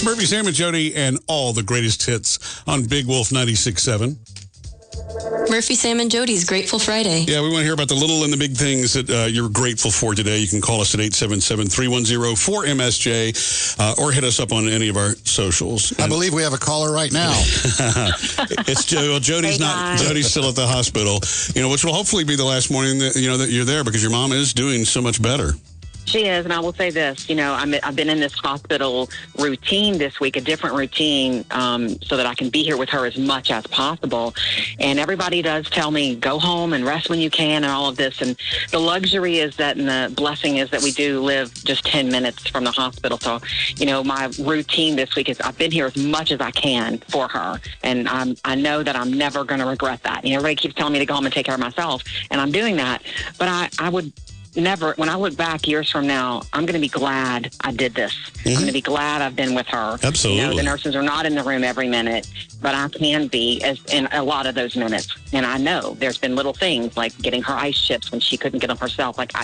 Murphy, Sam, and Jody, and all the greatest hits on Big Wolf 96.7. Murphy, Sam, and Jody's Grateful Friday. Yeah, we want to hear about the little and the big things that you're grateful for today. You can call us at 877-310-4MSJ or hit us up on any of our socials. I believe we have a caller right now. It's Jody's Jody's still at the hospital, which will hopefully be the last morning that that you're there, because your mom is doing so much better. She is, and I will say this, I've been in this hospital routine this week, a different routine, so that I can be here with her as much as possible. And everybody does tell me, go home and rest when you can and all of this. And the luxury is that, and the blessing is that we do live just 10 minutes from the hospital. So, my routine this week is I've been here as much as I can for her. And I know that I'm never going to regret that. Everybody keeps telling me to go home and take care of myself, and I'm doing that. But I would never, when I look back years from now, I'm going to be glad I did this. Mm-hmm. I'm going to be glad I've been with her. Absolutely. The nurses are not in the room every minute, but I can be in a lot of those minutes. And I know there's been little things like getting her ice chips when she couldn't get them herself. Like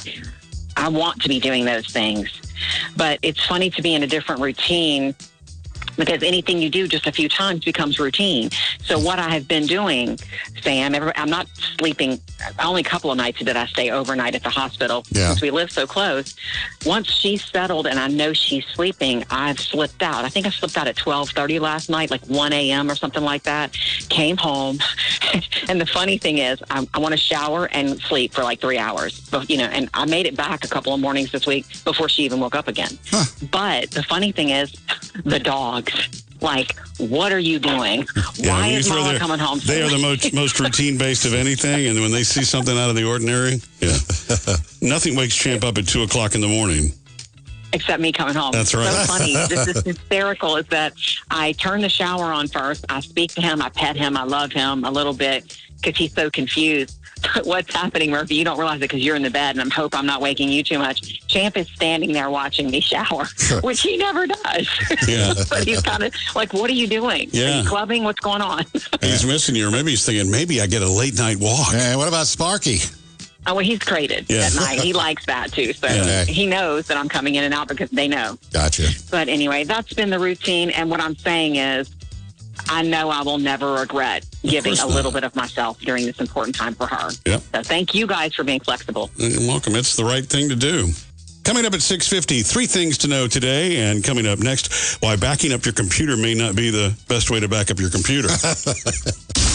I want to be doing those things. But it's funny to be in a different routine, because anything you do just a few times becomes routine. So what I have been doing, Sam, I'm not sleeping. Only a couple of nights did I stay overnight at the hospital, since we live so close. Once she's settled and I know she's sleeping, I've slipped out. I think I slipped out at 12:30 last night, like 1 a.m. or something like that. Came home. And the funny thing is, I want to shower and sleep for like 3 hours. But, and I made it back a couple of mornings this week before she even woke up again. Huh. But the funny thing is, the dogs. Like, what are you doing? Why is Mama coming home? They are the most routine-based of anything, and when they see something out of the ordinary, nothing wakes Champ up at 2 o'clock in the morning. Except me coming home. That's right. So funny. This is hysterical, is that I turn the shower on first. I speak to him. I pet him. I love him a little bit because he's so confused. What's happening, Murphy? You don't realize it because you're in the bed, and I hope I'm not waking you too much. Champ is standing there watching me shower, which he never does. Yeah. But he's kind of like, what are you doing? Yeah. Are you clubbing? What's going on? He's missing you, or maybe he's thinking, maybe I get a late-night walk. And what about Sparky? Oh, well, he's crated at night. He likes that, too. So he knows that I'm coming in and out because they know. Gotcha. But anyway, that's been the routine. And what I'm saying is, I know I will never regret giving a little bit of myself during this important time for her. Yep. So thank you guys for being flexible. You're welcome. It's the right thing to do. Coming up at 6:50, 3 things to know today. And coming up next, why backing up your computer may not be the best way to back up your computer.